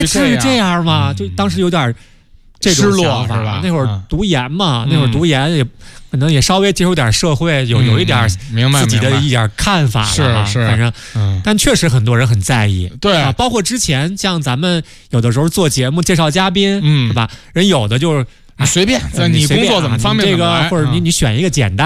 是这样吗？就当时有点这种想法失落是吧？ 那会儿读研嘛，那会儿读研也可能也稍微接触点社会，有一点自己的一点看法了， 是， 反正，但确实很多人很在意， 对啊，包括之前像咱们有的时候做节目介绍嘉宾，是吧？人有的就是随便，你工作怎么方便这个，或者你选一个简单。